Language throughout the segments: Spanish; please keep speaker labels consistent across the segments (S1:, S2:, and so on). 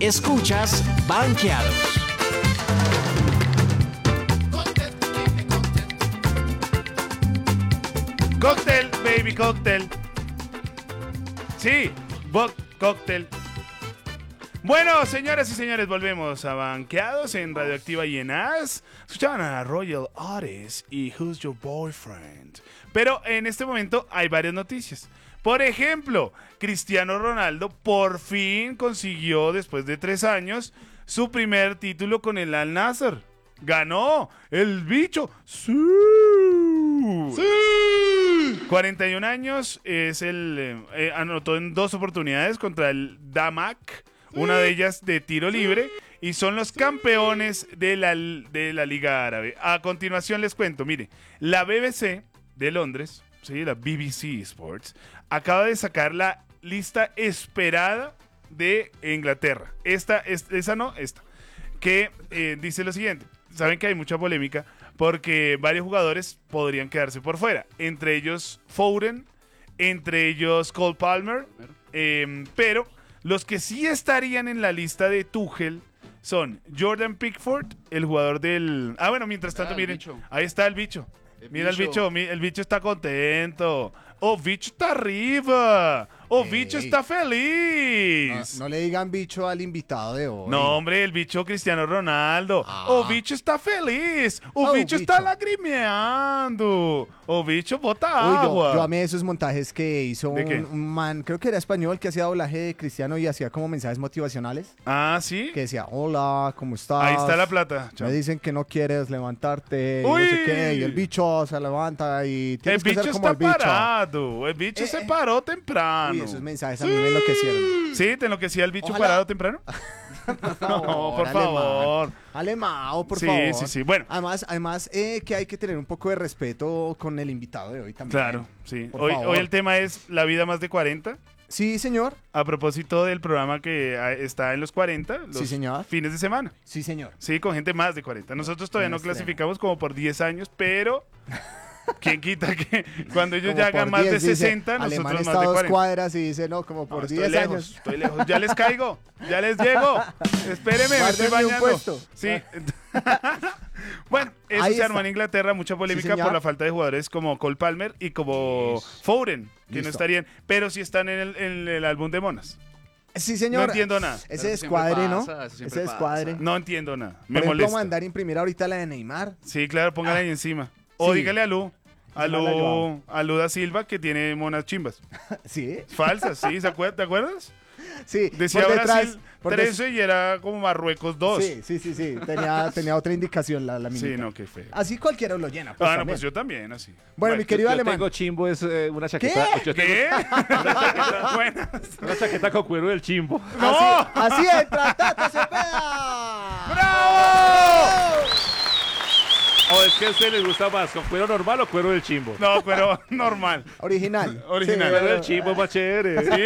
S1: Escuchas Banqueados.
S2: Cóctel, baby, cóctel. Sí, cóctel. Bueno, señoras y señores, volvemos a Banqueados en Radioactiva y en AS. Escuchaban a Royal Otis y Who's Your Boyfriend. Pero en este momento hay varias noticias. Por ejemplo, Cristiano Ronaldo por fin consiguió, después de 3 años, su primer título con el Al Nassr. ¡Ganó! ¡El bicho! ¡Sí! ¡Sí! 41 años, anotó en 2 oportunidades contra el Damak, una de ellas de tiro libre, y son los campeones de la Liga Árabe. A continuación les cuento, mire, la BBC de Londres, sí, la BBC Sports, acaba de sacar la lista esperada de Inglaterra. Esta, que dice lo siguiente. Saben que hay mucha polémica porque varios jugadores podrían quedarse por fuera. Entre ellos Foden, entre ellos Cole Palmer, pero los que sí estarían en la lista de Tuchel son Jordan Pickford, el jugador del... Ah, bueno, mientras tanto, miren, ahí está el bicho. Mira el bicho está contento. ¡Oh, bicho está arriba! ¡Oh, bicho está feliz!
S3: No le digan bicho al invitado de hoy.
S2: No, hombre, el bicho Cristiano Ronaldo. ¡Oh, bicho está feliz! ¡Oh, bicho está lagrimeando! ¡Oh, bicho bota agua!
S3: Yo amé esos montajes que hizo un man, creo que era español, que hacía doblaje de Cristiano y hacía como mensajes motivacionales.
S2: Ah, ¿sí?
S3: Que decía, hola, ¿cómo estás?
S2: Ahí está la plata.
S3: Me dicen que no quieres levantarte,
S2: ¡Uy!
S3: no sé qué, y el bicho se levanta y tienes que ser como el bicho.
S2: El bicho se paró temprano.
S3: Uy, esos mensajes a mí me enloquecieron.
S2: ¿Sí? ¿Te enloquecía el bicho
S3: Ojalá.
S2: parado temprano? No, por favor.
S3: Alemão, por favor.
S2: Sí. Bueno.
S3: Además que hay que tener un poco de respeto con el invitado de hoy también.
S2: Claro, sí.
S3: Hoy
S2: Hoy el tema es la vida más de 40.
S3: Sí, señor.
S2: A propósito del programa que está en los 40, los
S3: Sí, señor.
S2: fines de semana.
S3: Sí, señor.
S2: Sí, con gente más de 40. Nosotros todavía no clasificamos como por 10 años, pero... ¿Quién quita que cuando ellos ya hagan más de 60, nosotros más de 40?
S3: 2 cuadras y dice, no, como por 10 años.
S2: Estoy lejos, ya les caigo, ya les llego. Espéreme, me estoy bañando.
S3: Un puesto.
S2: Sí. Bueno, eso se armó en Inglaterra, mucha polémica por la falta de jugadores como Cole Palmer y como Foden, que no estarían, pero sí están en el álbum de monas.
S3: Sí, señor.
S2: No entiendo nada.
S3: Ese descuadre, ¿no? Ese descuadre.
S2: No entiendo nada.
S3: Me
S2: Me
S3: ejemplo,
S2: molesta.
S3: mandar a imprimir ahorita la de Neymar.
S2: Sí, claro, póngala ahí encima. O
S3: Sí.
S2: dígale a Lu da Silva que tiene monas chimbas.
S3: Sí.
S2: Falsas, sí, ¿te acuerdas?
S3: Sí.
S2: Decía
S3: por detrás,
S2: Brasil 13 y era como Marruecos 2.
S3: Sí. Tenía otra indicación la minita.
S2: Sí, no, qué feo.
S3: Así cualquiera lo llena. Pues,
S2: Ah, no,
S3: también.
S2: pues yo también, así.
S3: Bueno, mi querido
S4: Yo
S3: alemán.
S4: tengo chimbo, es una chaqueta. Yo tengo
S2: ¿Qué? Buenas.
S4: una chaqueta con cuero del chimbo.
S2: ¡No!
S3: Así entra Tato Cepeda.
S2: ¡Bravo!
S4: ¿O es que a usted les gusta más, con cuero normal o cuero del chimbo?
S2: No, pero normal.
S3: Original.
S2: Original.
S4: Cuero del chimbo es más chévere.
S2: Sí,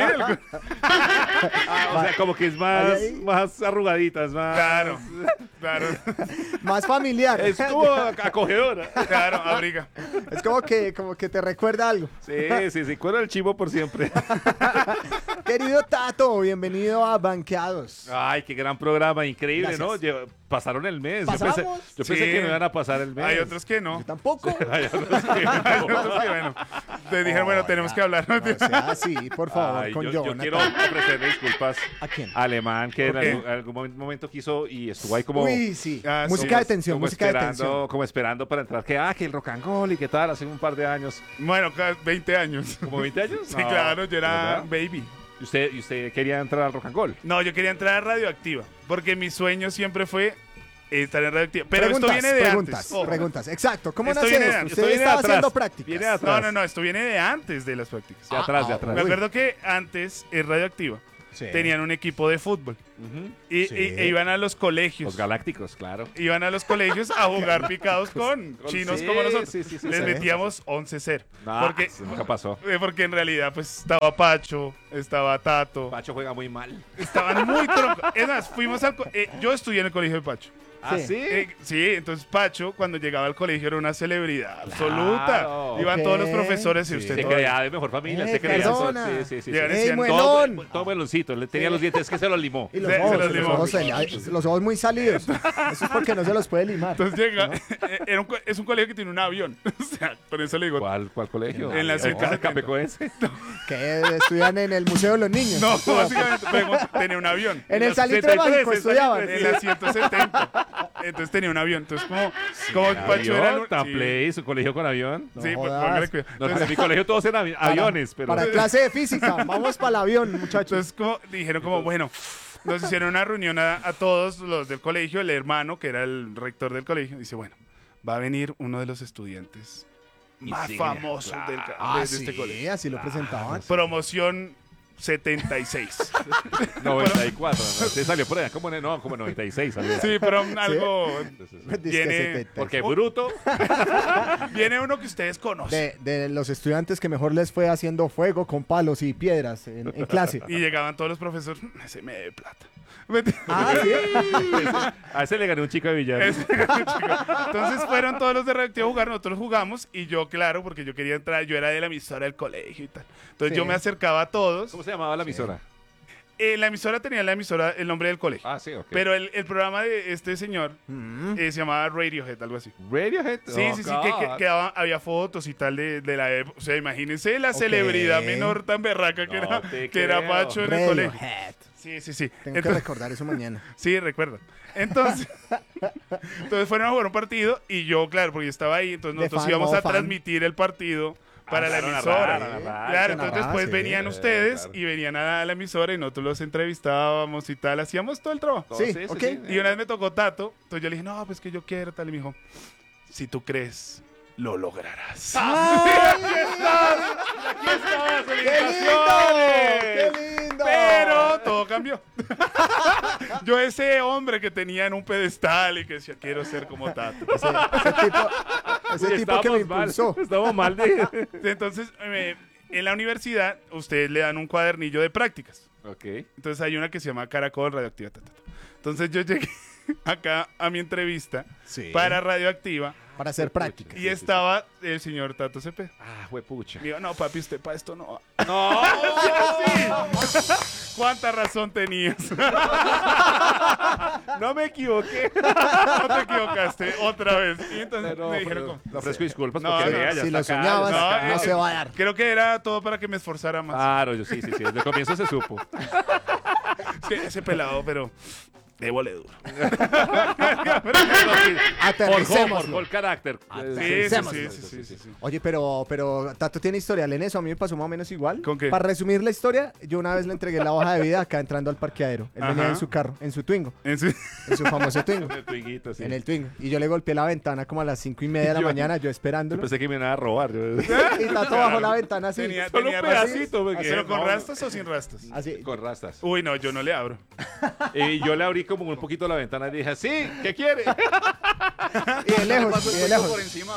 S4: O sea, como que es más arrugadita, es más...
S2: claro.
S3: Más familiar.
S4: Es como acogedora.
S2: Claro, abriga.
S3: Es como que te recuerda algo.
S4: Sí, cuero del chimbo por siempre.
S3: Querido Tato, bienvenido a Banqueados.
S4: Ay, qué gran programa, increíble,
S3: Gracias.
S4: ¿no? Pasaron el mes.
S3: ¿Pasamos?
S4: Yo pensé
S2: Sí.
S4: que no iban a pasar el mes.
S2: Hay otros que no.
S3: Yo tampoco.
S4: Hay otros que
S2: Hay otros que, bueno, te dijeron, bueno, tenemos que hablar.
S3: O sea, sí, por favor,
S4: Ay,
S3: con
S4: yo
S3: Jonathan.
S4: quiero ofrecerle disculpas
S3: ¿A quién?
S4: a Alemán, que
S2: ¿Por qué?
S4: en algún momento quiso y estuvo ahí como...
S3: Uy, sí.
S2: Ah, sí.
S3: Música de tensión,
S4: como
S3: música de
S4: esperando,
S3: tensión.
S4: como esperando para entrar, que el rock and roll y qué tal, hace un par de años.
S2: Bueno, 20 años.
S4: ¿Como 20 años?
S2: Sí, claro, yo era
S4: ¿verdad?
S2: baby.
S4: ¿Y usted quería entrar al rock and roll?
S2: No, yo quería entrar a Radioactiva, porque mi sueño siempre fue estar en Radioactiva. Pero esto viene de antes. Ojo.
S3: Preguntas, exacto. ¿Cómo
S2: Esto
S3: nace
S2: viene de
S3: esto?
S2: antes.
S3: Usted
S4: Esto viene
S3: estaba
S4: atrás.
S3: haciendo prácticas.
S4: Viene de atrás.
S2: No, esto viene de antes de las prácticas.
S4: De atrás, de atrás.
S2: Me acuerdo que antes en Radioactiva
S3: Sí.
S2: tenían un equipo de fútbol
S4: Ujú.
S2: y,
S3: Sí.
S2: e iban a los colegios.
S4: Los galácticos, claro.
S2: Iban a los colegios a jugar picados con chinos
S4: sí,
S2: como nosotros.
S4: sí, sí,
S2: Les
S3: sí.
S2: metíamos 11-0.
S4: No,
S2: porque,
S4: eso nunca pasó.
S2: porque en realidad pues estaba Pacho, estaba Tato.
S4: Pacho juega muy mal.
S2: Estaban muy troncos. Es más, fuimos yo estudié en el colegio de Pacho.
S4: ¿Ah,
S3: Sí.
S4: sí?
S2: Sí, entonces Pacho cuando llegaba al colegio era una celebridad absoluta.
S4: Claro.
S2: Iban
S3: Ok.
S2: todos los profesores y
S3: Sí.
S2: usted
S4: Se
S2: todo.
S4: creía de mejor familia, se creía.
S3: persona.
S4: Sí.
S2: Llegan y
S3: ¡Ey,
S2: decían,
S3: muelón!
S4: Todo meloncito, le tenía los dientes que se los limó.
S3: Y los
S2: Se
S3: ojos,
S2: los limó.
S3: los ojos muy salidos. Eso es porque no se los puede limar.
S2: Entonces llega, es un colegio que tiene un avión. O sea, por eso le digo.
S4: ¿Cuál colegio?
S2: En la
S4: ¿El
S2: 170.
S4: Capecoense?
S3: Que estudian en el Museo de los Niños.
S2: No, básicamente tenía un avión.
S3: En el
S4: los
S3: Salitre
S4: 63,
S3: Mágico
S4: el
S3: estudiaban.
S4: Salitre.
S2: En la 170. Entonces tenía un avión. Entonces, como Pacho era el
S4: ¿Avión? ¿Tan
S2: sí,
S4: play? ¿Su colegio con avión?
S3: No
S2: sí,
S3: jodas.
S2: póngale cuidado.
S4: No,
S2: Entonces,
S4: en mi colegio todos eran aviones, pero...
S3: Para clase de física. Vamos para el avión, muchachos.
S2: entonces dijeron como, bueno, nos hicieron una reunión a todos los del colegio, el hermano, que era el rector del colegio, dice, bueno, va a venir uno de los estudiantes más
S4: Insignia,
S2: famosos
S4: claro.
S2: de este colegio.
S3: Así lo presentaban.
S2: Promoción 76.
S4: 94, ¿no? Usted salió por allá como, como 96. Salió.
S2: Sí, pero algo...
S3: Dice que
S2: Viene-
S3: 70.
S4: Porque bruto.
S2: Viene uno que ustedes conocen.
S3: De los estudiantes que mejor les fue haciendo fuego con palos y piedras en clase.
S2: Y llegaban todos los profesores, ese me debe plata.
S3: Ah, sí.
S4: A ese le gané un chico de billar.
S2: Entonces fueron todos los de Radioactivo a jugar, nosotros jugamos y yo, claro, porque yo quería entrar, yo era de la emisora del colegio y tal. Entonces
S3: Sí.
S2: yo me acercaba a todos.
S4: ¿Cómo se llamaba la emisora?
S2: La emisora tenía el nombre del colegio.
S4: Ah, sí, ok.
S2: Pero el programa de este señor
S3: Mm.
S2: se llamaba Radiohead, algo así.
S4: Radiohead.
S2: Sí,
S4: Oh,
S2: sí, sí,
S4: God.
S2: había fotos y tal de la época. O sea, imagínense la celebridad menor tan berraca que,
S4: No te
S2: que era
S4: creo.
S2: Pacho en el colegio.
S3: Radiohead.
S2: Sí, sí, sí.
S3: Tengo que
S2: Entonces,
S3: recordar eso mañana.
S2: sí, recuerda. Entonces fueron a jugar un partido y yo, claro, porque yo estaba ahí, entonces
S3: De
S2: nosotros
S3: fan,
S2: íbamos
S3: modo
S2: a
S3: fan.
S2: transmitir el partido para la
S4: claro,
S2: emisora.
S4: narrar.
S2: Claro, entonces
S3: narrar,
S2: después
S3: sí.
S2: venían ustedes
S4: claro.
S2: y venían a la emisora y nosotros los entrevistábamos y tal, hacíamos todo el trabajo.
S3: Sí, ok.
S2: Y una vez me tocó Tato, entonces yo le dije, no, pues que yo quiero tal, y me dijo, si tú crees, lo lograrás.
S3: ¡Qué lindo! ¡Qué lindo!
S2: Pero todo cambió. Yo ese hombre que tenía en un pedestal y que decía, quiero ser como Tato.
S3: Ese tipo que me impulsó.
S4: Estamos mal de...
S2: Entonces, en la universidad, ustedes le dan un cuadernillo de prácticas.
S4: Ok.
S2: Entonces hay una que se llama Caracol Radioactiva. Entonces yo llegué acá a mi entrevista
S3: Sí.
S2: para Radioactiva
S3: Para hacer práctica.
S2: y estaba el señor Tato Cepeda.
S4: Ah, huepucha.
S2: Me dijo, no, papi, usted para esto no va.
S4: No.
S2: ¿Cuánta razón tenías?
S4: No me equivoqué.
S2: No te equivocaste otra vez. Y entonces me dijeron, como,
S4: Le ofrezco disculpas
S2: No,
S4: porque
S2: no,
S4: vea, ya
S3: Si lo
S4: está acá,
S3: soñabas,
S4: ya está acá.
S3: no se va a dar.
S2: creo que era todo para que me esforzara más.
S4: Claro, sí. Desde el comienzo se supo.
S2: Es que ese pelado, pero débole duro.
S3: Aterricémoslo.
S4: Forjó el carácter.
S2: Sí, sí.
S3: Oye, pero Tato tiene historial en eso. A mí me pasó más o menos igual.
S2: ¿Con qué?
S3: Para resumir la historia, yo una vez le entregué la hoja de vida acá entrando al parqueadero. Él venía
S2: Ajá.
S3: en su carro, en su Twingo,
S2: En su-
S3: en su famoso Twingo.
S4: El twinguito, sí.
S3: En el Twingo. Y yo le golpeé la ventana como a las 5:30 de la
S4: Yo-
S3: mañana, yo
S4: Yo
S3: esperándolo.
S4: pensé que me iban a robar.
S3: Y Tato bajó la ventana así.
S2: Tenía
S4: Solo un
S2: razón.
S4: pedacito. porque-
S2: ¿Pero con
S4: no,
S2: rastas o sin rastas?
S3: Así.
S4: Con rastas.
S2: Uy, no, yo no le abro.
S4: Y yo le abrí como un poquito la ventana y dije, sí, ¿qué quiere?
S3: Y de lejos, y de lejos.
S2: encima.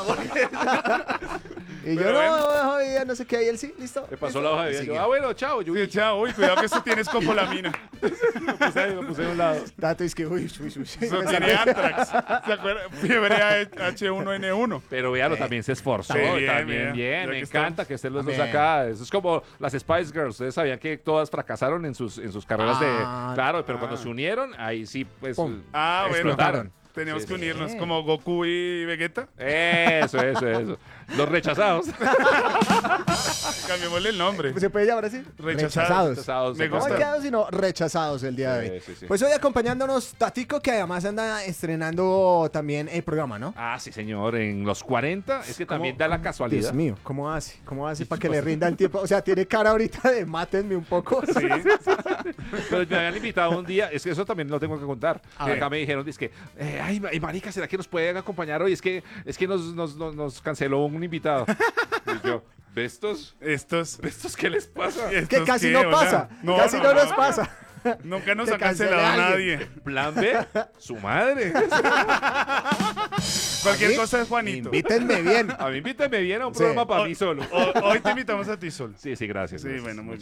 S3: Y yo
S2: Pero
S3: no, hoja de vida, no sé qué. Y él sí, listo.
S4: Me pasó la hoja de vida.
S3: Siguió.
S4: Yo, bueno, chao. Yo
S2: Sí, chao, uy, cuidado que esto tiene escopolamina.
S4: lo puse de un lado.
S3: Tato es que, uy.
S2: Eso
S3: Me
S2: tiene
S3: salió-
S2: antrax. ¿Se acuerdan? Fiebre H1N1.
S4: Pero véalo, también se esforzó.
S2: Sí, bien,
S4: También
S2: bien.
S4: bien.
S2: Ya
S4: Me
S2: que
S4: encanta
S2: estamos.
S4: que estén los dos
S3: Bien.
S4: acá. Eso es como las Spice Girls. Ustedes sabían que todas fracasaron en sus carreras
S3: Ah,
S4: de... Claro, pero cuando se unieron, ahí sí, pues...
S3: Pum.
S2: Ah, bueno.
S4: explotaron.
S2: Tenemos
S4: Sí,
S2: que
S4: sí.
S2: unirnos como Goku y Vegeta.
S4: Eso. Los rechazados.
S2: Cambiémosle el nombre.
S3: ¿Se puede llamar así?
S2: Rechazados.
S4: Rechazados.
S2: Me
S3: No
S2: gusta.
S3: han quedado sino rechazados el día de hoy.
S4: Sí.
S3: Pues hoy acompañándonos Tatico, que además anda estrenando también el programa, ¿no?
S4: Ah, sí, señor. En los 40 es que también da la casualidad.
S3: Dios mío, ¿cómo hace? ¿Cómo hace para que le rinda el tiempo? O sea, tiene cara ahorita de mátenme un poco.
S2: Sí.
S4: Pero me habían invitado un día, es que eso también lo tengo que contar.
S3: A ver.
S4: Acá me dijeron, es que, ay, marica, ¿será que nos pueden acompañar hoy? Es que nos canceló un invitado. Y yo, ¿estos qué les pasa?
S3: Que
S2: ¿Estos
S3: casi
S2: qué?
S3: no
S2: Hola.
S3: pasa. Casi no nos pasa.
S2: Nunca nos
S3: Que
S2: ha cancelado
S3: cancele a
S2: nadie.
S4: Plan B, su madre.
S2: Cualquier
S3: A mí,
S2: cosa es Juanito.
S3: Invítenme bien.
S4: A mí invítame bien a un
S3: Sí.
S4: programa para mí solo.
S2: Hoy te invitamos a ti solo.
S4: Sí, gracias.
S2: Sí,
S4: gracias.
S2: bueno, muy